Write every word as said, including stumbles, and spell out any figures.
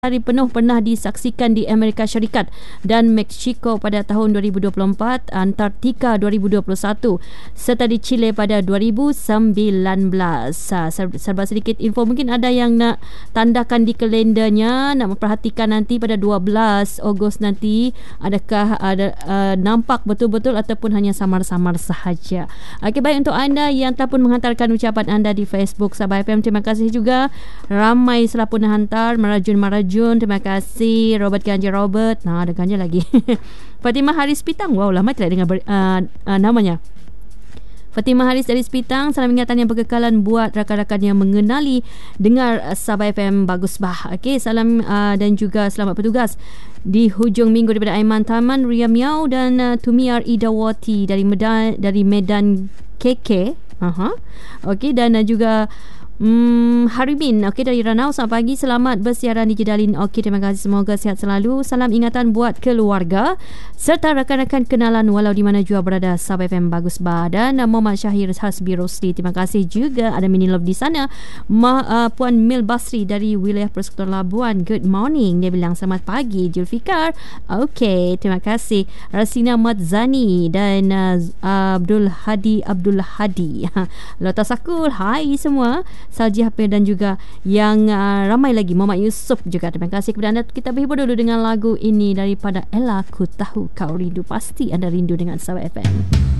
hari penuh pernah disaksikan di Amerika Syarikat dan Mexico pada tahun dua ribu dua puluh empat, Antartika dua ribu dua puluh satu serta di Chile pada dua ribu sembilan belas. Ha, serba sedikit info, mungkin ada yang nak tandakan di kalendernya, nak memperhatikan nanti pada dua belas Ogos nanti adakah ada uh, nampak betul-betul ataupun hanya samar-samar sahaja. Okey, baik, untuk anda yang telah pun menghantarkan ucapan anda di Facebook Sabah F M, terima kasih juga. Ramai telah pun hantar marajun-marajun. Terima kasih Robert Ganja Robert. Nah, ada Ganja lagi. Fatimah Haris Pitang. Wow, lama tidak dengar ber, uh, uh, namanya. Fatimah Haris dari Sepitang, salam ingatan yang berkekalan buat rakan-rakan yang mengenali dengar Sabah F M bagus bah. Okey, salam uh, dan juga selamat bertugas di hujung minggu daripada Aiman Taman, Ria Miau dan uh, Tumiar Idawati dari Medan, dari Medan K K. Aha. Okey, dan uh, juga Hmm, Harimin, okey, dari Ranau. Selamat pagi, selamat bersiaran di Jedalin. Okey, terima kasih, semoga sihat selalu. Salam ingatan buat keluarga serta rakan-rakan kenalan walau di mana jua berada. Sabah F M bagus bah. Dan uh, Muhammad Syahir Hasbi Rosli, terima kasih juga. Ada Mini Love di sana. Ma, uh, Puan Mil Basri dari wilayah Persekutuan Labuan, good morning. Dia bilang selamat pagi Julfikar. Okey, terima kasih. Rasina Madzani dan uh, Abdul Hadi Abdul Hadi. Lotus Sakul, hai semua. Salji Hafir dan juga yang uh, ramai lagi, Muhammad Yusof juga. Terima kasih kepada anda. Kita berhibur dulu dengan lagu ini daripada Ella, Ku Tahu Kau Rindu. Pasti anda rindu dengan Sabah F M.